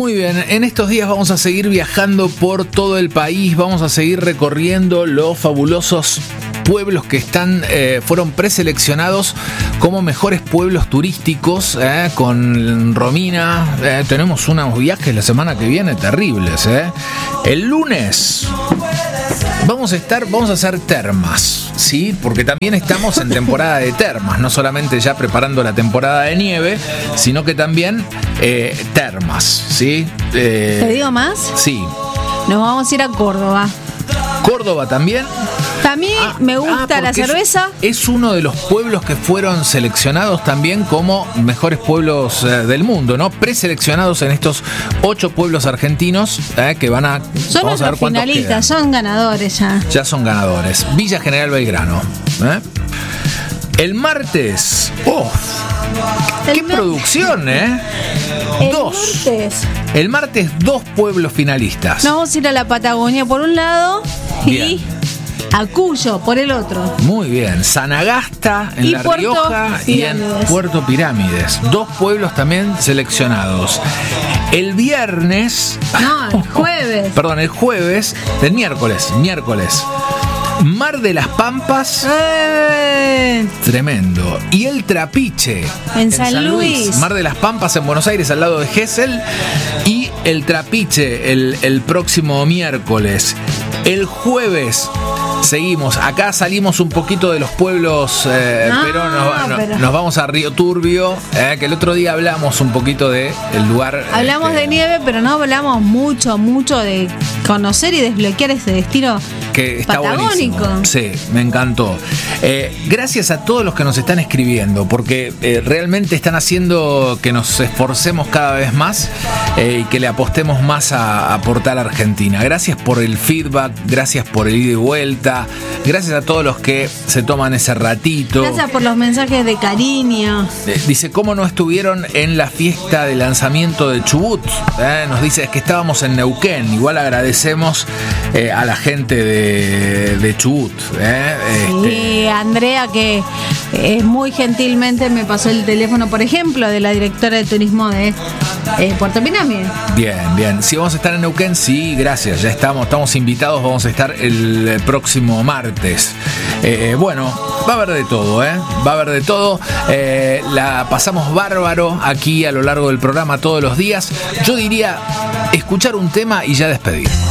Muy bien, en estos días vamos a seguir viajando por todo el país, vamos a seguir recorriendo los fabulosos pueblos que fueron preseleccionados como mejores pueblos turísticos. Con Romina tenemos unos viajes la semana que viene terribles. El lunes vamos a hacer termas, ¿sí? Porque también estamos en temporada de termas, no solamente ya preparando la temporada de nieve, sino que también termas, ¿sí? ¿Te digo más? Sí. Nos vamos a ir a Córdoba. ¿Córdoba también? También me gusta la cerveza. Es uno de los pueblos que fueron seleccionados también como mejores pueblos del mundo, ¿no? Preseleccionados en estos 8 pueblos argentinos que van a... Son nuestros finalistas, son ganadores ya. Ya son ganadores. Villa General Belgrano. El martes... ¡Qué producción, El martes 2 pueblos finalistas. Nos vamos a ir a la Patagonia por un lado. Bien. Y a Cuyo por el otro. Muy bien. Sagasta en La Rioja y en Puerto Pirámides. 2 pueblos también seleccionados. El viernes... el jueves. Perdón, el jueves. El miércoles. Mar de las Pampas. Tremendo. Y el Trapiche. En San Luis. Mar de las Pampas en Buenos Aires, al lado de Gesell. Y el Trapiche el próximo miércoles. El jueves seguimos. Acá salimos un poquito de los pueblos, pero nos vamos a Río Turbio, que el otro día hablamos un poquito del lugar. Hablamos de nieve, pero no hablamos mucho de conocer y desbloquear ese destino que está patagónico. Buenísimo. Sí, me encantó. Gracias a todos los que nos están escribiendo, porque realmente están haciendo que nos esforcemos cada vez más y que le apostemos más a Portal Argentina. Gracias por el feedback, gracias por el ida y vuelta, gracias a todos los que se toman ese ratito. Gracias por los mensajes de cariño. Dice, ¿cómo no estuvieron en la fiesta de lanzamiento de Chubut? Nos dice, es que estábamos en Neuquén. Igual agradecemos a la gente de Chubut. Y Andrea, que muy gentilmente me pasó el teléfono, por ejemplo, de la directora de turismo de Puerto Pirámides. Bien. Si vamos a estar en Neuquén, sí, gracias. Ya estamos invitados, vamos a estar el próximo martes. Bueno, va a haber de todo, Va a haber de todo. La pasamos bárbaro aquí a lo largo del programa todos los días. Yo diría escuchar un tema y ya despedirnos.